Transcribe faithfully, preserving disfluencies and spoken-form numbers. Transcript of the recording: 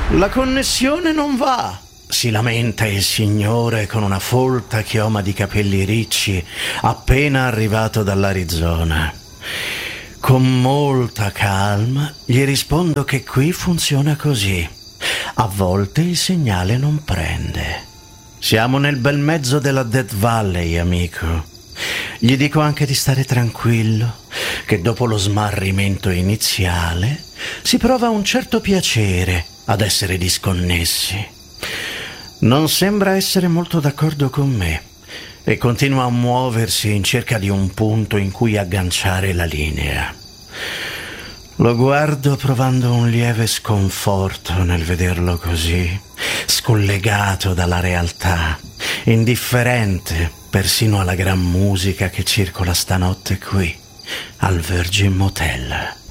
La connessione non va, si lamenta il signore con una folta chioma di capelli ricci, appena arrivato dall'Arizona. Con molta calma gli rispondo che qui funziona così. A volte il segnale non prende. Siamo nel bel mezzo della Death Valley, amico. Gli dico anche di stare tranquillo, che dopo lo smarrimento iniziale si prova un certo piacere ad essere disconnessi. Non sembra essere molto d'accordo con me e continua a muoversi in cerca di un punto in cui agganciare la linea. Lo guardo provando un lieve sconforto nel vederlo così, scollegato dalla realtà, indifferente persino alla gran musica che circola stanotte qui, al Virgin Motel.